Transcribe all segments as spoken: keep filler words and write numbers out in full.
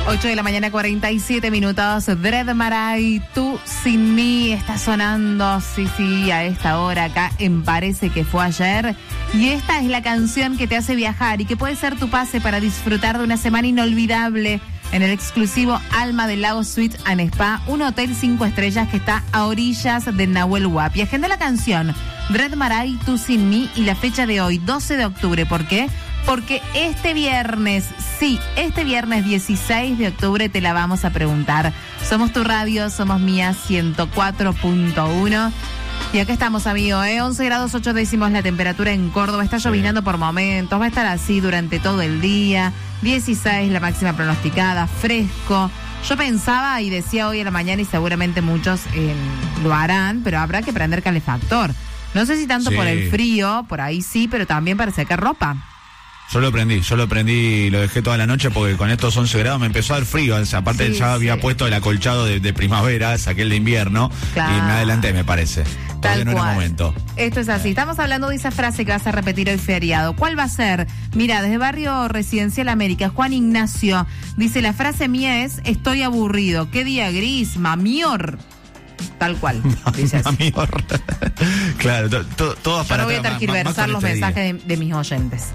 ocho de la mañana, cuarenta y siete minutos. Dread Marai, Tú Sin Mí, está sonando, sí, sí, a esta hora acá en Parece que Fue Ayer. Y esta es la canción que te hace viajar y que puede ser tu pase para disfrutar de una semana inolvidable en el exclusivo Alma del Lago Suites and Spa, un hotel cinco estrellas que está a orillas de Nahuel Huapi. Agenda la canción Dread Marai, Tú Sin Mí y la fecha de hoy, doce de octubre. ¿Por qué? Porque este viernes, sí, este viernes dieciséis de octubre te la vamos a preguntar. Somos tu radio, somos Mía ciento cuatro punto uno. Y acá estamos, amigo, ¿eh? once grados ocho décimos la temperatura en Córdoba. Está llovinando por momentos, va a estar así durante todo el día. dieciséis la máxima pronosticada, fresco. Yo pensaba y decía hoy en la mañana, y seguramente muchos eh, lo harán, pero habrá que prender calefactor. No sé si tanto Sí. por el frío, por ahí sí, pero también para secar ropa. Yo lo prendí, yo lo prendí y lo dejé toda la noche porque con estos once grados me empezó a dar frío. O sea, aparte Sí, ya había sí. puesto el acolchado de, de primavera, saqué el de invierno Claro. y me adelanté, me parece. Todavía Tal no era cual. momento. Esto es así. Estamos hablando de esa frase que vas a repetir hoy feriado. ¿Cuál va a ser? Mira, desde Barrio Residencial América, Juan Ignacio dice, la frase mía es, estoy aburrido. ¿Qué día gris? Mamior. Tal cual. Dice así. Amior. Claro, to, to, todas Yo no para voy a atrás, más- tergiversar más los con este mensajes de, de mis oyentes.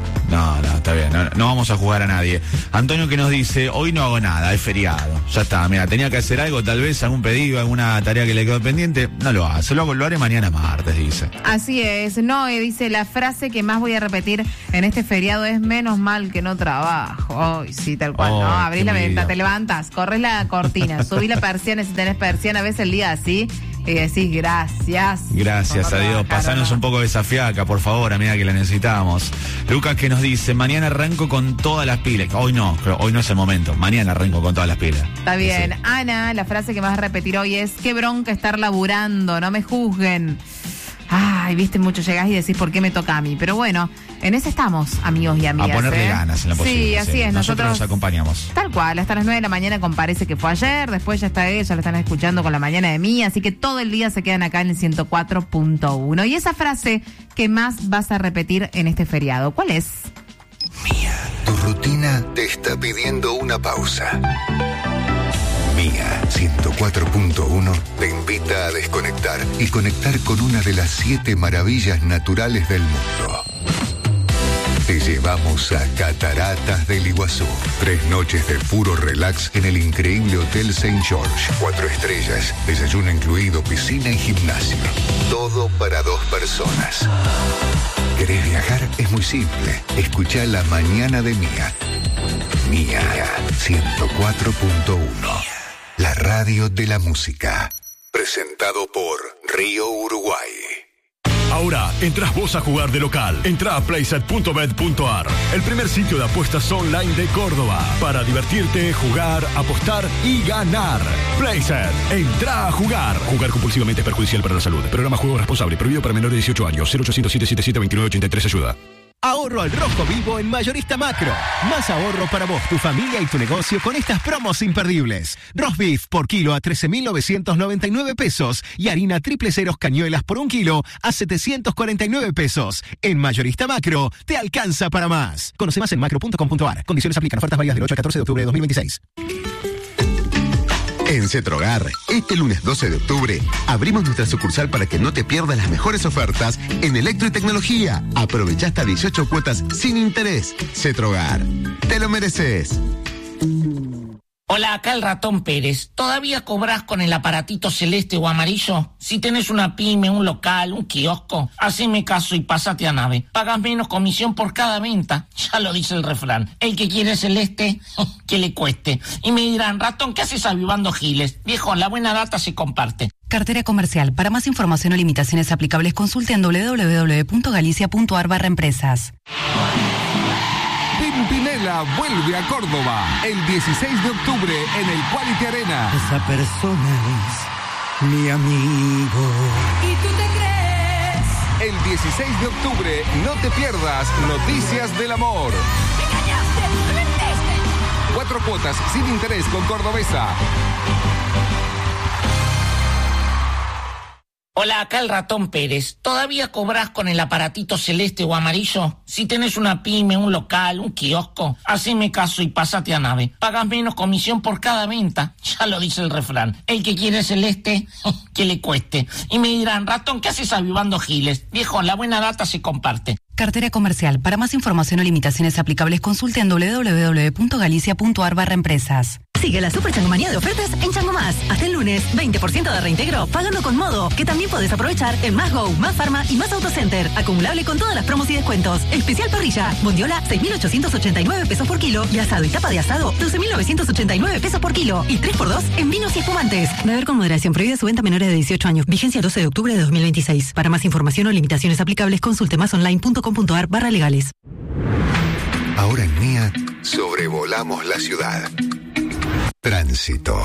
No, no, está bien, no, no vamos a jugar a nadie. Antonio que nos dice, hoy no hago nada, es feriado. Ya está, mira, tenía que hacer algo, tal vez algún pedido, alguna tarea que le quedó pendiente, no lo hace, lo hago, lo haré mañana martes, dice. Así es. Noé dice, la frase que más voy a repetir en este feriado es menos mal que no trabajo. Ay, sí, tal cual, Oh, ¿no? Abrís qué la envidia. ventana, te levantas, corres la cortina, subís la persiana si tenés persiana, ves el día así y decís gracias. Gracias por a no Dios, trabajar, pasanos ¿no? un poco de esa fiaca, por favor, amiga, que la necesitamos. Lucas que nos dice, mañana arranco con todas las pilas. Hoy no, creo, hoy no es el momento, mañana arranco con todas las pilas. Está bien. Sí. Ana, la frase que vas a repetir hoy es, qué bronca estar laburando, no me juzguen. Ay, viste, mucho llegás y decís, ¿por qué me toca a mí? Pero bueno, en ese estamos, amigos y amigas. A ponerle ¿eh? ganas en la posible. Sí, así es. Nosotros Nosotros los acompañamos. Tal cual, hasta las nueve de la mañana con Parece que Fue Ayer, después ya está ella, la están escuchando con La Mañana de Mí, así que todo el día se quedan acá en el ciento cuatro punto uno. Y esa frase que más vas a repetir en este feriado, ¿cuál es? Mía, tu rutina te está pidiendo una pausa. Mía ciento cuatro punto uno te invita a desconectar y conectar con una de las siete maravillas naturales del mundo. Te llevamos a Cataratas del Iguazú. Tres noches de puro relax en el increíble Hotel Saint George. Cuatro estrellas, desayuno incluido, piscina y gimnasio. Todo para dos personas. ¿Querés viajar? Es muy simple. Escuchá La Mañana de Mía. Mía ciento cuatro punto uno. La radio de la música. Presentado por Río Uruguay. Ahora, entras vos a jugar de local. Entra a playset punto bet punto ar, el primer sitio de apuestas online de Córdoba. Para divertirte, jugar, apostar y ganar. Playset, entra a jugar. Jugar compulsivamente es perjudicial para la salud. Programa Juego Responsable, prohibido para menores de dieciocho años. cero ochocientos, setecientos setenta y siete, veintinueve ochenta y tres, ayuda. Ahorro al rojo vivo en Mayorista Macro. Más ahorro para vos, tu familia y tu negocio con estas promos imperdibles. Roast beef por kilo a trece mil novecientos noventa y nueve pesos y harina triple ceros cañuelas por un kilo a setecientos cuarenta y nueve pesos. En Mayorista Macro te alcanza para más. Conoce más en macro punto com punto ar. Condiciones aplican. Ofertas válidas del ocho al catorce de octubre de dos mil veintiséis. En Cetrogar, este lunes doce de octubre, abrimos nuestra sucursal para que no te pierdas las mejores ofertas en electro y tecnología. Aprovecha hasta dieciocho cuotas sin interés. Cetrogar, te lo mereces. Hola, acá el Ratón Pérez. ¿Todavía cobrás con el aparatito celeste o amarillo? Si tenés una pyme, un local, un kiosco, haceme caso y pásate a Nave. Pagas menos comisión por cada venta. Ya lo dice el refrán. El que quiere celeste, que le cueste. Y me dirán, Ratón, ¿qué haces avivando giles? Viejo, la buena data se comparte. Cartera comercial. Para más información o limitaciones aplicables, consulte en doble u doble u doble u punto galicia punto ar barra empresas. Pimpinela vuelve a Córdoba el dieciséis de octubre en el Quality Arena. Esa persona es mi amigo. ¿Y tú te crees? El dieciséis de octubre no te pierdas Noticias del Amor. ¡Me engañaste! ¡Me mentiste! Cuatro cuotas sin interés con Cordobesa. Hola, acá el Ratón Pérez. ¿Todavía cobras con el aparatito celeste o amarillo? Si tenés una pyme, un local, un kiosco, haceme caso y pásate a nave. Pagas menos comisión por cada venta. Ya lo dice el refrán. El que quiere celeste, que le cueste. Y me dirán, Ratón, ¿qué haces avivando giles? Viejo, la buena data se comparte. Cartera comercial. Para más información o limitaciones aplicables, consulte en doble u doble u doble u punto galicia punto ar barra empresas. Sigue la super changomanía de ofertas en Chango Más. Hasta el lunes, veinte por ciento de reintegro pagando con Modo, que también podés aprovechar en Más Go, Más Pharma y Más Autocenter. Acumulable con todas las promos y descuentos. Especial parrilla, bondiola, seis mil ochocientos ochenta y nueve pesos por kilo. Y asado y tapa de asado, doce mil novecientos ochenta y nueve pesos por kilo. Y tres por dos en vinos y espumantes. Beber con moderación. Prohibida su venta a menores de dieciocho años. Vigencia doce de octubre de dos mil veintiséis. Para más información o limitaciones aplicables, consulte másonline punto com punto ar barra legales. Ahora en Mía, sobrevolamos la ciudad. Tránsito.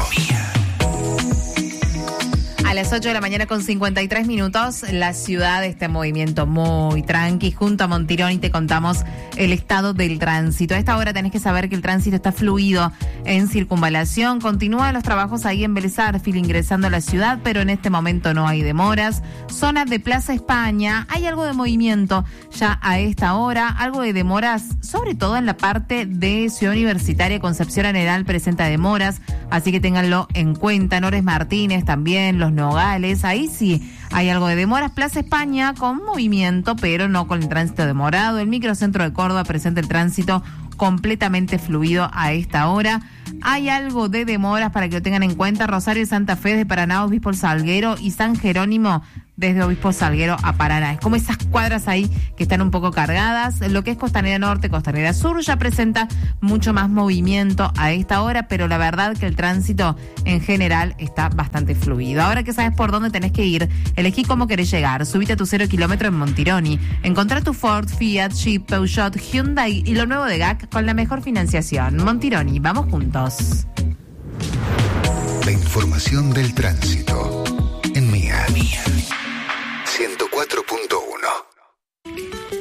A las ocho de la mañana con cincuenta y tres minutos, la ciudad está en movimiento muy tranqui. Junto a Montironi te contamos el estado del tránsito. A esta hora tenés que saber que el tránsito está fluido en Circunvalación. Continúan los trabajos ahí en Vélez Arfiel ingresando a la ciudad, pero en este momento no hay demoras. Zona de Plaza España, hay algo de movimiento ya a esta hora, algo de demoras, sobre todo en la parte de Ciudad Universitaria. Concepción Arenal presenta demoras, así que ténganlo en cuenta. Nores Martínez también, los Nogales, ahí sí hay algo de demoras. Plaza España con movimiento, pero no con el tránsito demorado. El microcentro de Córdoba presenta el tránsito completamente fluido a esta hora. Hay algo de demoras para que lo tengan en cuenta. Rosario y Santa Fe de Paraná, Obispo Salguero y San Jerónimo desde Obispo Salguero a Paraná. Es como esas cuadras ahí que están un poco cargadas. Lo que es Costanera Norte, Costanera Sur ya presenta mucho más movimiento a esta hora, pero la verdad que el tránsito en general está bastante fluido. Ahora que sabes por dónde tenés que ir, elegí cómo querés llegar. Subite a tu cero kilómetro en Montironi. Encontrá tu Ford, Fiat, Jeep, Peugeot, Hyundai y lo nuevo de G A C con la mejor financiación. Montironi, vamos juntos. La información del tránsito en Mía. ciento cuatro punto uno.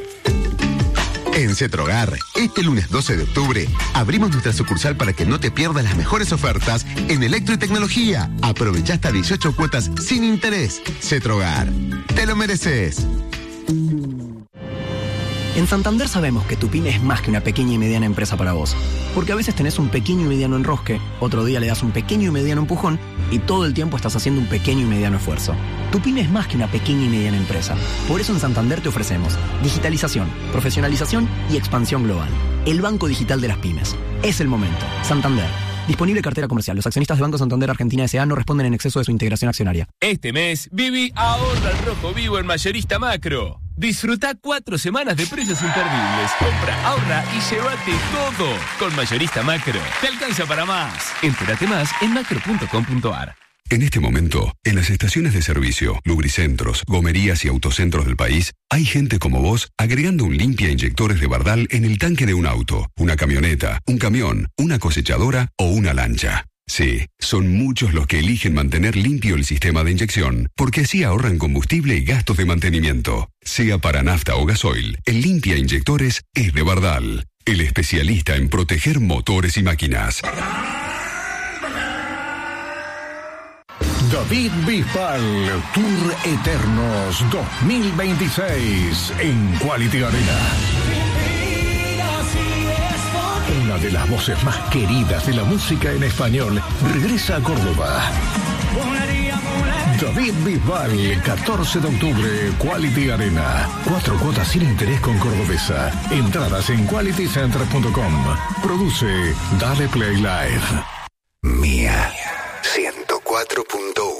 En Cetrogar, este lunes doce de octubre, abrimos nuestra sucursal para que no te pierdas las mejores ofertas en electro y tecnología. Aprovecha hasta dieciocho cuotas sin interés. Cetrogar, te lo mereces. En Santander sabemos que tu pyme es más que una pequeña y mediana empresa para vos. Porque a veces tenés un pequeño y mediano enrosque, otro día le das un pequeño y mediano empujón y todo el tiempo estás haciendo un pequeño y mediano esfuerzo. Tu pyme es más que una pequeña y mediana empresa. Por eso en Santander te ofrecemos digitalización, profesionalización y expansión global. El banco digital de las pymes. Es el momento. Santander. Disponible cartera comercial. Los accionistas de Banco Santander Argentina S A no responden en exceso de su integración accionaria. Este mes, Vivi ahorra al rojo vivo en Mayorista Macro. Disfruta cuatro semanas de precios imperdibles. Compra, ahorra y llévate todo. Con Mayorista Macro. Te alcanza para más. Entérate más en macro punto com punto ar. En este momento, en las estaciones de servicio, lubricentros, gomerías y autocentros del país, hay gente como vos agregando un limpia inyectores de Bardal en el tanque de un auto, una camioneta, un camión, una cosechadora o una lancha. Sí, son muchos los que eligen mantener limpio el sistema de inyección, porque así ahorran combustible y gastos de mantenimiento. Sea para nafta o gasoil, el limpia inyectores es de Bardal, el especialista en proteger motores y máquinas. David Bisbal, Tour Eternos dos mil veintiséis en Quality Arena. Una de las voces más queridas de la música en español regresa a Córdoba. David Bisbal, catorce de octubre, Quality Arena. Cuatro cuotas sin interés con Cordobesa. Entradas en quality center punto com. Produce Dale Play Live. Mía ciento cuatro punto uno.